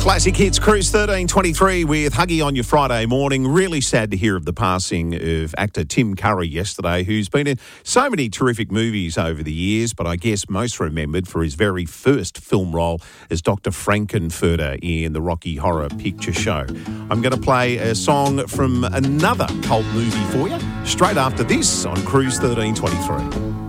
Classic Hits Cruise 1323 with Huggy on your Friday morning. Really sad to hear of the passing of actor Tim Curry yesterday, who's been in so many terrific movies over the years, but I guess most remembered for his very first film role as Dr. Frankenfurter in the Rocky Horror Picture Show. I'm going to play a song from another cult movie for you straight after this on Cruise 1323.